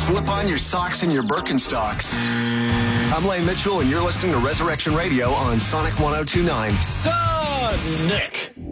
Slip on your socks and your Birkenstocks. I'm Lane Mitchell, and you're listening to Resurrection Radio on Sonic 102.9. Sonic!